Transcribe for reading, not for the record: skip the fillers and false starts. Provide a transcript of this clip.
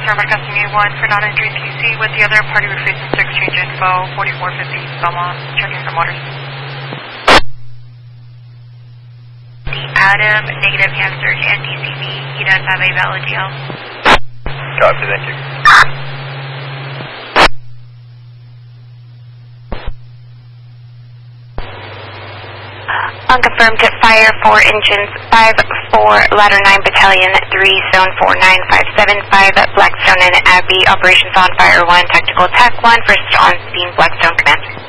Blackstone requesting A1 for non-entry QC with the other party replacement to exchange info 4450 Belmont, checking for motors. Adam, negative hand search and DCV. He does have a valid GL. Copy, thank you. Unconfirmed fire for engines 5-4 Ladder 9 Battalion 3 Zone 49575 Blackstone and Abbey. Operations on fire 1, tactical attack 1, first on scene Blackstone command.